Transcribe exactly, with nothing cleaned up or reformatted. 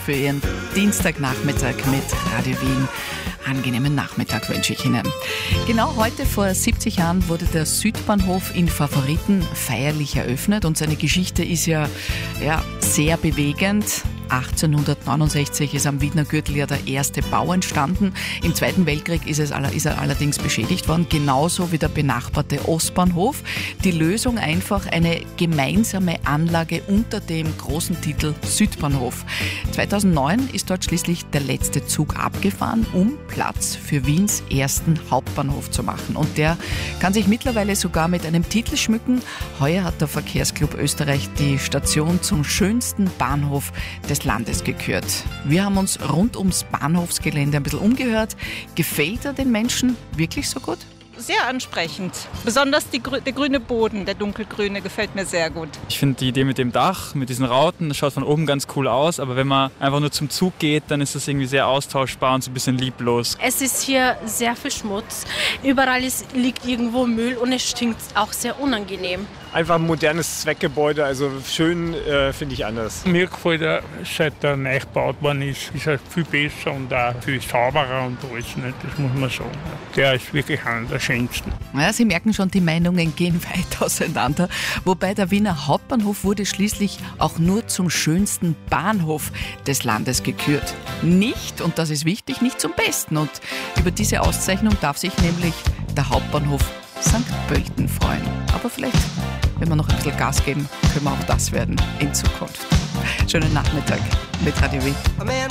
für Ihren Dienstagnachmittag mit Radio Wien. Angenehmen Nachmittag wünsche ich Ihnen. Genau heute vor siebzig Jahren wurde der Südbahnhof in Favoriten feierlich eröffnet und seine Geschichte ist ja, ja sehr bewegend. achtzehnhundertneunundsechzig ist am Wiener Gürtel ja der erste Bau entstanden. Im Zweiten Weltkrieg ist, es, ist er allerdings beschädigt worden, genauso wie der benachbarte Ostbahnhof. Die Lösung einfach eine gemeinsame Anlage unter dem großen Titel Südbahnhof. zweitausendneun ist dort schließlich der letzte Zug abgefahren, um Platz für Wiens ersten Hauptbahnhof zu machen. Und der kann sich mittlerweile sogar mit einem Titel schmücken. Heuer hat der Verkehrsclub Österreich die Station zum schönsten Bahnhof des Landes gekürt. Wir haben uns rund ums Bahnhofsgelände ein bisschen umgehört. Gefällt er den Menschen wirklich so gut? Sehr ansprechend. Besonders die, der grüne Boden, der dunkelgrüne, gefällt mir sehr gut. Ich finde die Idee mit dem Dach, mit diesen Rauten, das schaut von oben ganz cool aus. Aber wenn man einfach nur zum Zug geht, dann ist das irgendwie sehr austauschbar und so ein bisschen lieblos. Es ist hier sehr viel Schmutz. Überall ist, liegt irgendwo Müll und es stinkt auch sehr unangenehm. Einfach ein modernes Zweckgebäude, also schön äh, finde ich anders. Mir gefällt er, seit er neu gebaut worden ist, ist er viel besser und auch viel sauberer und alles. Nicht? Das muss man sagen. Der ist wirklich einer der schönsten. Ja, Sie merken schon, die Meinungen gehen weit auseinander. Wobei der Wiener Hauptbahnhof wurde schließlich auch nur zum schönsten Bahnhof des Landes gekürt. Nicht, und das ist wichtig, nicht zum Besten. Und über diese Auszeichnung darf sich nämlich der Hauptbahnhof Sankt Pölten freuen. Aber vielleicht, wenn wir noch ein bisschen Gas geben, können wir auch das werden in Zukunft. Schönen Nachmittag mit Radio Wien.